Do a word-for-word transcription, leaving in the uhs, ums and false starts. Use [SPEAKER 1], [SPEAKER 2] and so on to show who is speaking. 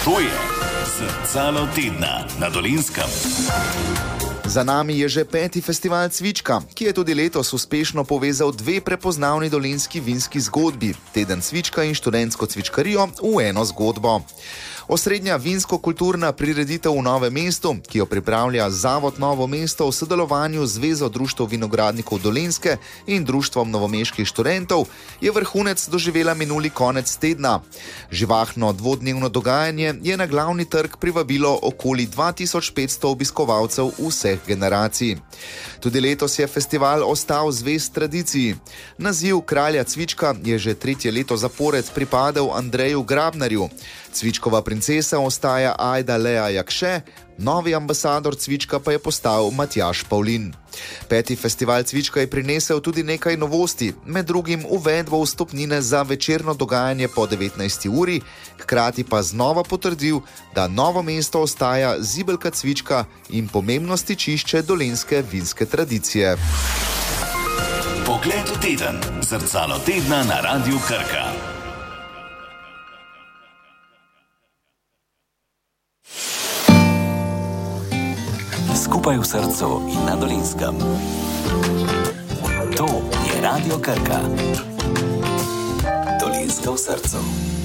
[SPEAKER 1] To je Zrcalo tedna na Dolenjskem.
[SPEAKER 2] Za nami je že peti festival Cvička, ki je tudi letos uspešno povezal dve prepoznavni dolenjski vinski zgodbi, Teden cvička in študentsko cvičkarijo v eno zgodbo. Osrednja vinsko-kulturna prireditev v Novem mestu, ki jo pripravlja Zavod Novo mesto v sodelovanju z Zvezo društev vinogradnikov Dolenjske in Društvom novomeških študentov, je vrhunec doživela minuli konec tedna. Živahno dvodnevno dogajanje je na glavni trg privabilo okoli dva tisoč petsto obiskovalcev vseh generacij. Tudi letos je festival ostal zvest tradiciji. Naziv kralja cvička je že tretje leto zapored pripadel Andreju Grabnarju. Cvičkova princesa ostaja Ajda Lea Jakše, novi ambasador cvička pa je postal Matjaž Pavlin. Peti festival Cvička je prinesel tudi nekaj novosti, med drugim uvedbo vstopnine za večerno dogajanje po devetnajsti uri, hkrati pa znova potrdil, da Novo mesto ostaja zibelka cvička in pomembno stičišče dolenjske vinske tradicije.
[SPEAKER 1] Pogled v teden. Zrcalo tedna na Radiu Krka. Skupaj v srcu in na Dolenjskem. To je Radio Krka. Dolenjska v srcu.